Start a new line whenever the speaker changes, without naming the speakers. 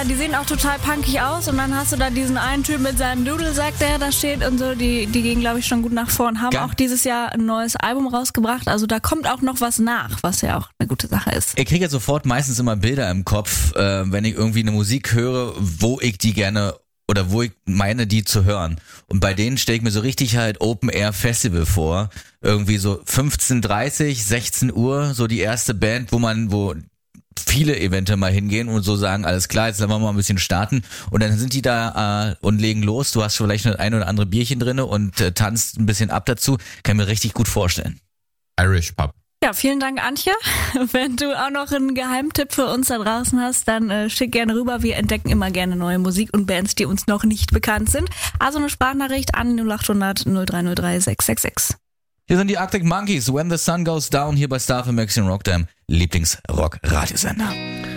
die sehen auch total punkig aus und dann hast du da diesen einen Typ mit seinem Dudelsack, der da steht und so, die gehen, glaube ich, schon gut nach vorn, haben auch dieses Jahr ein neues Album rausgebracht, also da kommt auch noch was nach, was ja auch eine gute Sache ist.
Ich kriege ja sofort meistens immer Bilder im Kopf, wenn ich irgendwie eine Musik höre, wo ich die gerne oder wo ich meine, die zu hören. Und bei denen stelle ich mir so richtig halt Open Air Festival vor. Irgendwie so 15:30, 16 Uhr, so die erste Band, wo viele Events mal hingehen und so sagen, alles klar, jetzt lassen wir mal ein bisschen starten. Und dann sind die da und legen los. Du hast vielleicht ein oder andere Bierchen drinne und tanzt ein bisschen ab dazu. Kann ich mir richtig gut vorstellen.
Irish Pub.
Ja, vielen Dank, Antje. Wenn du auch noch einen Geheimtipp für uns da draußen hast, dann schick gerne rüber. Wir entdecken immer gerne neue Musik und Bands, die uns noch nicht bekannt sind. Also eine Sprachnachricht an 0800 0303 666.
Hier sind die Arctic Monkeys, When the Sun Goes Down, hier bei Star für Maximum Rock, deinem Lieblings-Rock-Radiosender.